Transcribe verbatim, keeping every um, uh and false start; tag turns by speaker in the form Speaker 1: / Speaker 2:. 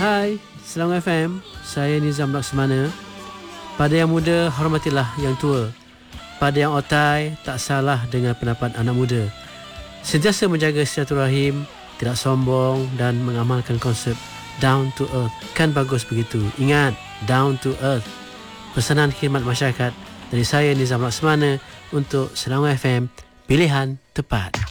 Speaker 1: Hai, Selangor F M. Saya Nizam Laksamana. Pada yang muda, hormatilah yang tua. Pada yang otai, tak salah dengan pendapat anak muda. Sentiasa menjaga silaturahim, tidak sombong dan mengamalkan konsep down to earth. Kan bagus begitu. Ingat, down to earth. Pesanan khidmat masyarakat dari saya Nizam Laksamana untuk Selangor F M, pilihan tepat.